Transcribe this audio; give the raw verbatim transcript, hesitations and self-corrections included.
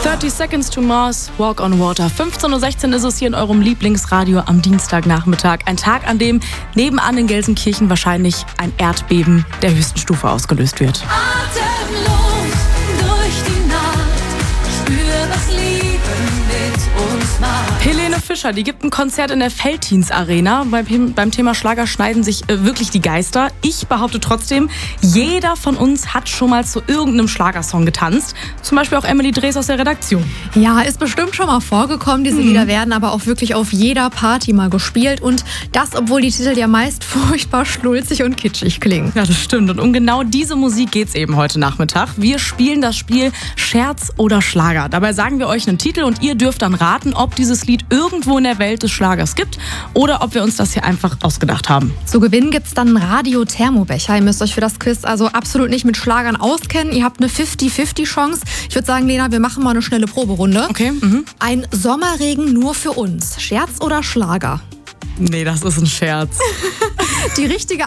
thirty Seconds to Mars, Walk on Water. fünfzehn Uhr sechzehn ist es hier in eurem Lieblingsradio am Dienstagnachmittag. Ein Tag, an dem nebenan in Gelsenkirchen wahrscheinlich ein Erdbeben der höchsten Stufe ausgelöst wird. Atemlos durch die Nacht, spür, was Liebe mit uns macht. Helene Fischer, die gibt ein Konzert in der Veltins Arena. Beim, beim Thema Schlager schneiden sich äh, wirklich die Geister. Ich behaupte trotzdem, jeder von uns hat schon mal zu irgendeinem Schlagersong getanzt. Zum Beispiel auch Emily Drees aus der Redaktion. Ja, ist bestimmt schon mal vorgekommen. Diese mhm. Lieder werden aber auch wirklich auf jeder Party mal gespielt. Und das, obwohl die Titel ja meist furchtbar schnulzig und kitschig klingen. Ja, das stimmt. Und um genau diese Musik geht's eben heute Nachmittag. Wir spielen das Spiel Scherz oder Schlager. Dabei sagen wir euch einen Titel und ihr dürft dann raten, ob dieses Lied irgendwo in der Welt des Schlagers gibt oder ob wir uns das hier einfach ausgedacht haben. Zu gewinnen gibt's dann einen Radio-Thermobecher. Ihr müsst euch für das Quiz also absolut nicht mit Schlagern auskennen. Ihr habt eine fifty fifty Chance. Ich würde sagen, Lena, wir machen mal eine schnelle Proberunde. Okay. Mhm. Ein Sommerregen nur für uns. Scherz oder Schlager? Nee, das ist ein Scherz. Die richtige